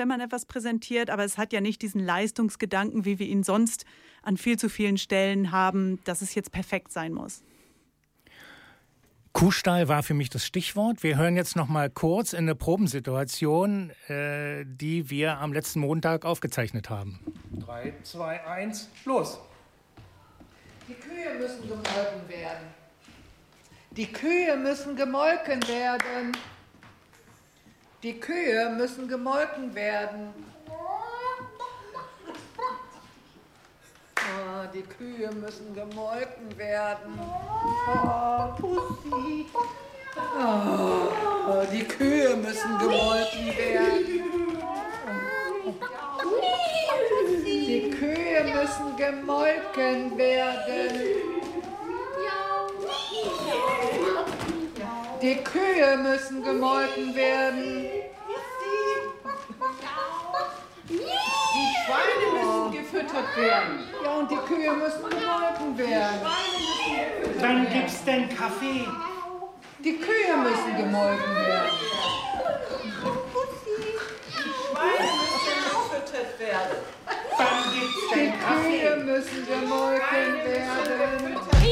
wenn man etwas präsentiert, aber es hat ja nicht diesen Leistungsgedanken, wie wir ihn sonst an viel zu vielen Stellen haben, dass es jetzt perfekt sein muss. Kuhstall war für mich das Stichwort. Wir hören jetzt noch mal kurz in eine Probensituation, die wir am letzten Montag aufgezeichnet haben. 3, 2, 1, los! Die Kühe müssen gemolken werden. Die Kühe müssen gemolken werden. Die Kühe müssen gemolken werden. Oh, die Kühe müssen gemolken werden. Oh, Pussy. Oh, die Kühe müssen gemolken werden. Die Kühe müssen gemolken werden. Die Kühe müssen gemolken werden. Die Schweine müssen gefüttert werden. Ja, und die Kühe müssen gemolken werden. Wann gibt's denn Kaffee? Die Kühe müssen gemolken werden. Die Schweine müssen gefüttert werden. Wann gibt's Die denn Kaffee? Kühe müssen gemolken werden.